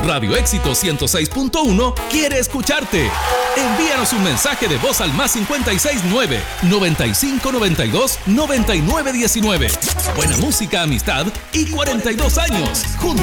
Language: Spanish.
Radio Éxito 106.1 quiere escucharte. Envíanos un mensaje de voz al +569 9592 9919. Buena música, amistad y 42 años juntos.